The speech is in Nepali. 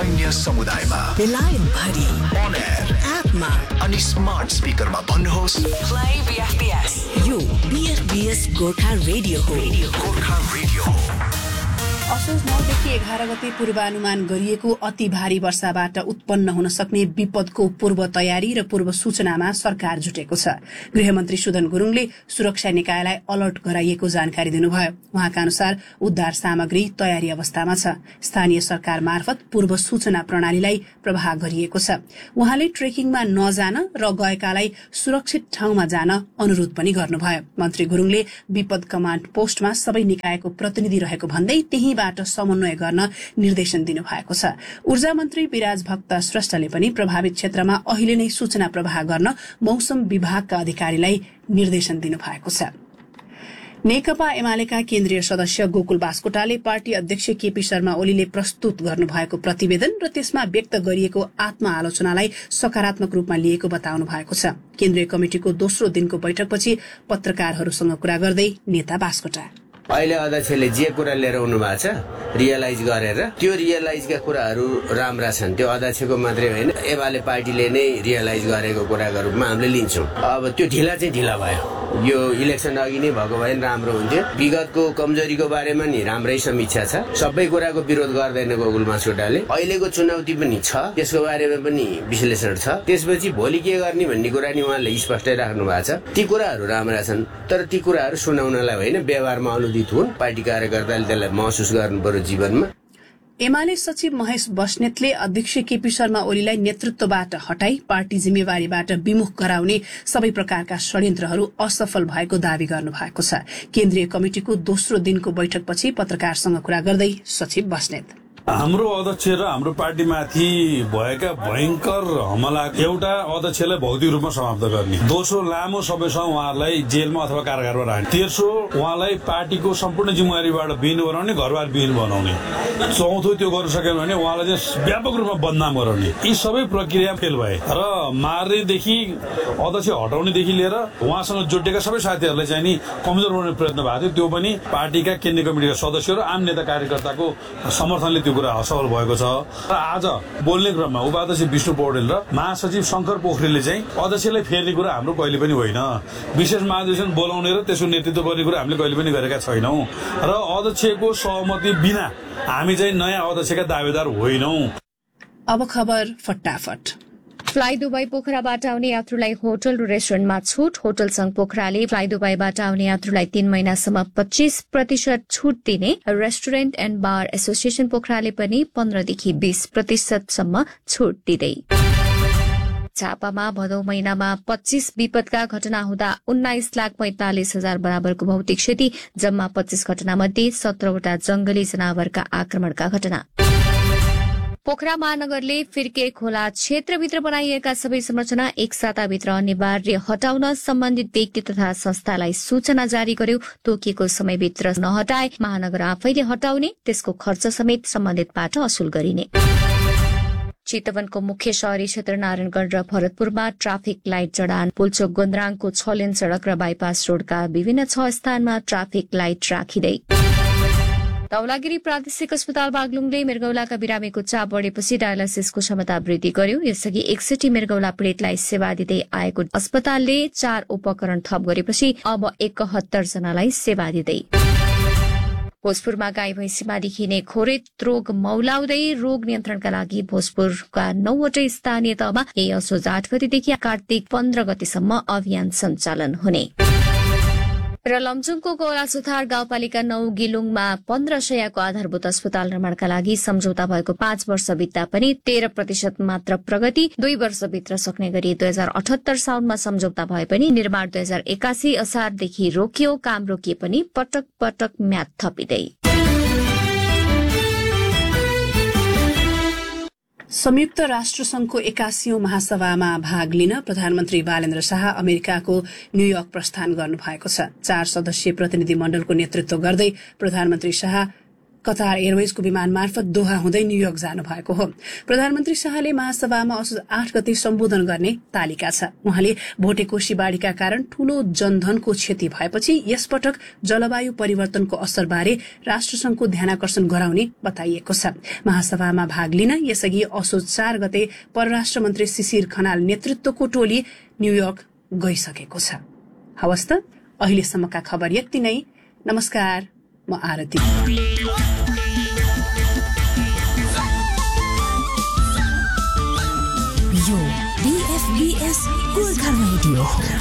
स्थानीय समुदायमा, बेलायतभरि, on air, एपमा अनि स्मार्ट स्पिकरमा भन्नुहोस् Play BFBS. यो BFBS गोर्खा रेडियो हो। गोर्खा रेडियो हो। असोज 9 देखि 11 गते पूर्वानुमान गरिएको अति भारी वर्षाबाट उत्पन्न हुन सक्ने विपदको पूर्व तयारी र पूर्व सूचनामा सरकार जुटेको छ। गृहमन्त्री सुदन गुरुङले सुरक्षा निकायलाई अलर्ट गराइएको जानकारी दिनुभयो। उहाँका अनुसार उद्धार सामग्री तयारी अवस्थामा छ। स्थानीय सरकार मार्फत पूर्व सूचना प्रणालीलाई प्रवाह गरिएको छ। उहाँले ट्रेकिङमा नजान र गएकालाई सुरक्षित ठाउँमा जान अनुरोध पनि गर्नुभयो। मन्त्री गुरुङले विपद कमाण्ड पोस्टमा सबै निकायको प्रतिनिधि रहेको भन्दै त्यही बाट समन्वय गर्न निर्देशन दिनुभएको छ। ऊर्जा मन्त्री विराज भक्त श्रेष्ठले पनि प्रभावित क्षेत्रमा अहिले नै सूचना प्रवाह गर्न मौसम विभागका अधिकारीलाई निर्देशन दिनुभएको छ। नेकपा एमालेका केन्द्रीय सदस्य गोकुल बास्कोटाले पार्टी अध्यक्ष केपी शर्मा ओलीले प्रस्तुत गर्नुभएको प्रतिवेदन र त्यसमा व्यक्त गरिएको आत्मआलोचनालाई सकारात्मक रूपमा लिएको बताउनु भएको छ। केन्द्रीय कमिटिको दोस्रो दिनको बैठकपछि पत्रकारहरूसँग कुरा गर्दै नेता बास्कोटा अहिले अध्यक्षले जे कुरा लिएर आउनु भएको छ रियलाइज गरेर त्यो रियलाइजका कुराहरू राम्रा छन्। त्यो अध्यक्षको मात्रै होइन, एमाले पार्टीले नै रियलाइज गरेको कुराको रूपमा हामीले लिन्छौँ। अब त्यो ढिला चाहिँ ढिला भयो। यो इलेक्सन अघि नै भएको भए राम्रो हुन्थ्यो। विगतको कमजोरीको बारेमा नि राम्रै समीक्षा छ। सबै कुराको विरोध गर्दैन गोकुल बास्कोटाले। अहिलेको चुनौती पनि छ, त्यसको बारेमा पनि विश्लेषण छ। त्यसपछि भोलि के गर्ने भन्ने कुरा नि उहाँले स्पष्टै राख्नु भएको छ। ती कुराहरू राम्रा छन्, तर ती कुराहरू सुनाउनलाई होइन, व्यवहारमा अनुदित हुन्। पार्टी कार्यकर्ताले त्यसलाई महसुस गर्नु पर्यो जीवनमा। एमाले सचिव महेश बस्नेतले अध्यक्ष केपी शर्मा ओलीलाई नेतृत्वबाट हटाई पार्टी जिम्मेवारीबाट विमुख गराउने सबै प्रकारका षड्यन्त्रहरू असफल भएको दावी गर्नु भएको छ। केन्द्रीय कमिटिको दोस्रो दिनको बैठकपछि पत्रकारसँग कुरा गर्दै सचिव बस्नेत हाम्रो अध्यक्ष र हाम्रो पार्टीमाथि भएका भयंकर हमला एउटा अध्यक्षलाई भौतिक रूपमा समाप्त गर्ने, दोस्रो लामो समयसम्म उहाँलाई जेलमा अथवा कारागारमा राख्ने, तेस्रो उहाँलाई पार्टीको सम्पूर्ण जिम्मेवारीबाट विहीन बनाउने, घरबार विहीन बनाउने, चौथो त्यो गर्न सकेन भने उहाँलाई चाहिँ व्यापक रूपमा बदनाम गराउने। यी सबै प्रक्रिया फेल भए र मार्नेदेखि अध्यक्ष हटाउनेदेखि लिएर उहाँसँग जोडिएका सबै साथीहरूलाई चाहिँ नि कमजोर बनाउने प्रयत्न भएको थियो। त्यो पनि पार्टीका केन्द्रीय कमिटिका सदस्य र आम नेता कार्यकर्ताको समर्थनले त्यो कुरा असफल भएको छ। र आज बोल्ने क्रममा उपाध्यक्ष विष्णु पौडेल र महासचिव शंकर पोखरेलले चाहिँ अध्यक्षलाई फेर्ने कुरा हाम्रो कहिले पनि होइन। विशेष महाधिवेशन बोलाउने र त्यसको नेतृत्व गर्ने कुरा हामीले कहिले पनि गरेका छैनौं र अध्यक्षको सहमति बिना हामी चाहिँ नयाँ अध्यक्षका दावेदार होइनौं। अब खबर फटाफट। फ्लाइ दुबई पोखराबाट आउने यात्रुलाई होटल र रेस्टुरेन्टमा छूट। होटल संघ पोखराले फ्लाइ दुबईबाट आउने यात्रुलाई 3 महिनासम्म 25% छूट दिने। रेस्टुरेन्ट एण्ड बार एसोसिएसन पोखराले पनि 15 देखि 20% छूट दिँदै। झापामा भदौ महिनामा 25 विपदका घटना हुँदा 19,45,000 बराबरको भौतिक क्षति। जम्मा 25 घटनामध्ये 17वटा जंगली जनावरका आक्रमणका घटना। पोखरा महानगरले फिर्के खोला क्षेत्रभित्र बनाइएका सबै संरचना एक साताभित्र अनिवार्य हटाउन सम्बन्धित व्यक्ति तथा संस्थालाई सूचना जारी गर्यो। तोकिएको समयभित्र नहटाए महानगर आफैले हटाउने, त्यसको खर्च समेत सम्बन्धितबाट असुल गरिने। चितवनको मुख्य शहरी क्षेत्र नारायणगढ़ र भरतपुरमा ट्राफिक लाइट जडान। पुल्चोक गोन्द्राङको 6 लेन सड़क र बाइपास रोडका विभिन्न 6 स्थानमा ट्राफिक लाइट राखिँदै। धौलागिरी प्रादेशिक अस्पताल बागलुङले मृगौलाका बिरामीको चाप बढेपछि डायलासिसको क्षमता वृद्धि गर्यो। यसअघि 61 मृगौला पीड़ितलाई सेवा दिँदै आएको अस्पतालले 4 उपकरण थप गरेपछि अब 71 जनालाई सेवा दिँदै। भोजपुरमा गाई भैंसीमा देखिने खोरेत रोग मौलाउँदै रोग नियन्त्रणका लागि भोजपुरका 9वटै स्थानीय तहमा यही असोज 8 गतेदेखि कार्तिक 15 गतेसम्म अभियान सञ्चालन हुने। र लमजुङको गोलासुथार गाउँपालिका 9 गिलुङमा 15 शय्याको आधारभूत अस्पताल निर्माणका लागि सम्झौता भएको 5 वर्ष बित्दा पनि 13% मात्र प्रगति। 2 वर्षभित्र सक्ने गरी 2078 साउनमा सम्झौता भए पनि निर्माण 2081 असारदेखि रोकियो। काम रोकिए पनि पटक पटक म्याद थपिँदै। संयुक्त राष्ट्र संघको 81औं महासभामा भाग लिन प्रधानमन्त्री बालेन्द्र शाह अमेरिकाको न्यूयोर्क प्रस्थान गर्नुभएको छ। 4 सदस्यीय प्रतिनिधि मण्डलको नेतृत्व गर्दै प्रधानमन्त्री शाह कतार एयरवेजको विमान मार्फत दोहा हुँदै न्यूयोर्क जानु भएको हो। प्रधानमन्त्री शाहले महासभामा असोज 8 गते सम्बोधन गर्ने तालिका छ। उहाँले भोटेकोशी बाढ़ीका कारण ठूलो जनधनको क्षति भएपछि यसपटक जलवायु परिवर्तनको असरबारे राष्ट्रसंघको ध्यानाकर्षण गराउने बताइएको छ। महासभामा भाग लिन यसअघि असोज 4 गते परराष्ट्र मन्त्री शिशिर खनाल नेतृत्वको टोली न्यूयोर्क गइसकेको छ। हवस् त अहिलेसम्मका खबर यति नै। नमस्कार, म आरती। यो BFBS गोर्खा रेडियो हो।